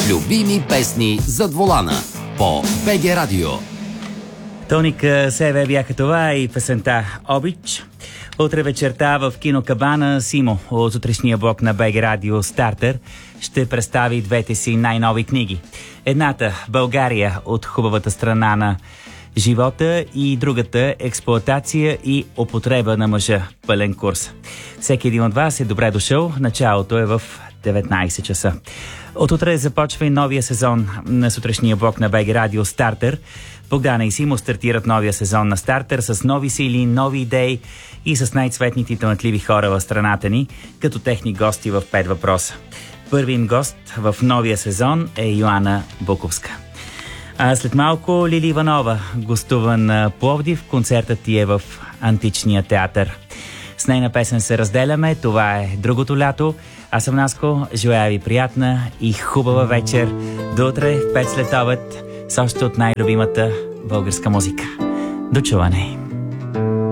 Любими песни зад волана по БГ Радио. Тоник Севе бяха това и песента Обич. Утре вечерта в кино Кабана Симо от утрешния блок на БГ Радио Стартер ще представи двете си най-нови книги. Едната България от хубавата страна на живота и другата Експлоатация и употреба на мъжа. Пълен курс. Всеки един от вас е добре дошъл. Началото е в 19 часа. От утре започва и новия сезон на сутрешния блок на БГ Радио Стартер. Богдана и Симо стартират новия сезон на Стартер с нови сили, нови идеи и с най-цветните и талантливи хора в страната ни, като техни гости в 5 въпроса. Първи им гост в новия сезон е Йоана Буковска. А след малко Лили Иванова гостува на Пловдив. Концертът ти е в Античния театър. С нейна песен се разделяме. Това е Другото лято. Аз съм Наско. Желая ви приятна и хубава вечер. До утре в 5 след обед с още от най-любимата българска музика. До чуване!